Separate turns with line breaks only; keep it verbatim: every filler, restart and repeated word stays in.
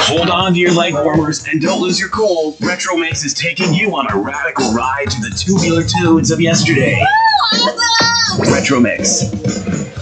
Hold on to your leg warmers and don't lose your cool. Retro Mix is taking you on a radical ride to the tubular tunes of yesterday.
Woo, awesome!
Retro Mix.